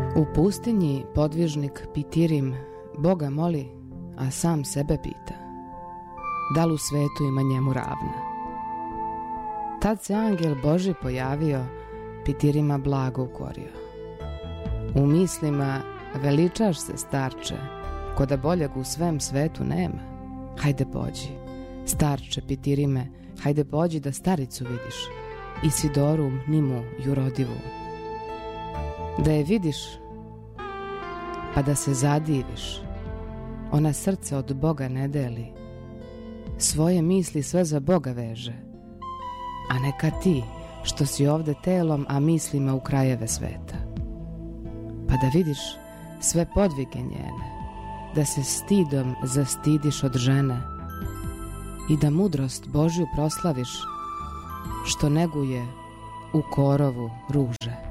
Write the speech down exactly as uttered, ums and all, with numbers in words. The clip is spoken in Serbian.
U pustinji podvižnik Pitirim Boga moli, a sam sebe pita, da li u svetu ima njemu ravna. Tad se angel Boži pojavio, Pitirima blago ukorio. U mislima veličaš se, starče, ko da boljeg u svem svetu nema. Hajde pođi, starče Pitirime, hajde pođi da staricu vidiš, Isidoru Nimu Jurodivu. Da je vidiš, pa da se zadiviš, ona srce od Boga ne deli, svoje misli sve za Boga veže, a neka ti, što si ovde telom, a mislima u krajeve sveta. Pa da vidiš sve podvige njene, da se stidom zastidiš od žene i da mudrost Božju proslaviš, što neguje u korovu ruže.